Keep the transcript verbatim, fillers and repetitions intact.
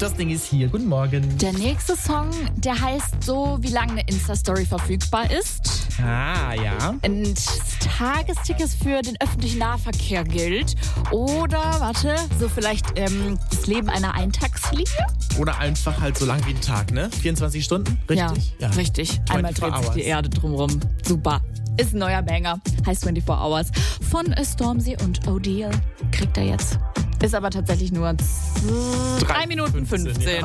das Ding ist hier. Guten Morgen. Der nächste Song, der heißt so, wie lange eine Insta-Story verfügbar ist. Ah, ja. Und Tagestickets für den öffentlichen Nahverkehr gilt. Oder, warte, so vielleicht ähm, das Leben einer Eintagsfliege? Oder einfach halt so lang wie ein Tag, ne? vierundzwanzig Stunden? Richtig? Ja, richtig. Einmal dreht sich die Erde drumrum. Super. Ist ein neuer Banger. Heißt vierundzwanzig Hours. Von Stormzy und O'Deal. Kriegt er jetzt. Ist aber tatsächlich nur drei Minuten fünfzehn. Ja.